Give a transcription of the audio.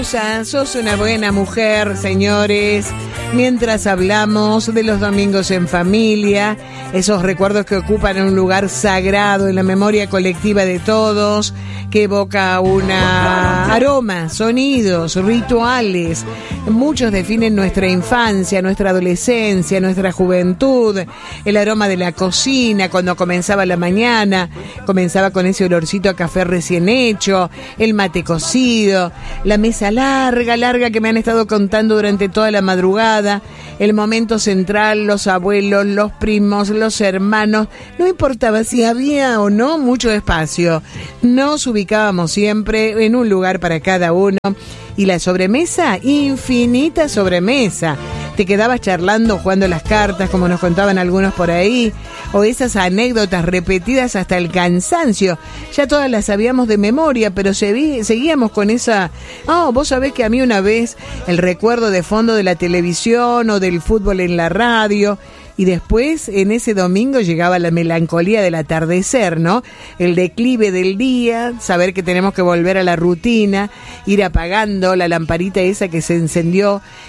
Sos una buena mujer, señores, mientras hablamos de los domingos en familia, esos recuerdos que ocupan un lugar sagrado en la memoria colectiva de todos, que evoca una aroma, sonidos, rituales. Muchos definen nuestra infancia, nuestra adolescencia, nuestra juventud, el aroma de la cocina cuando comenzaba la mañana, comenzaba con ese olorcito a café recién hecho, el mate cocido, la mesa larga que me han estado contando durante toda la madrugada, el momento central, los abuelos, los primos, los hermanos, no importaba si había o no mucho espacio, nos ubicábamos siempre en un lugar para cada uno. Y la sobremesa, infinita sobremesa. Te quedabas charlando, jugando las cartas, como nos contaban algunos por ahí, o esas anécdotas repetidas hasta el cansancio. Ya todas las sabíamos de memoria, pero seguíamos con esa... vos sabés que a mí una vez el recuerdo de fondo de la televisión o del fútbol en la radio... Y después, en ese domingo, llegaba la melancolía del atardecer, ¿no? El declive del día, saber que tenemos que volver a la rutina, ir apagando la lamparita esa que se encendió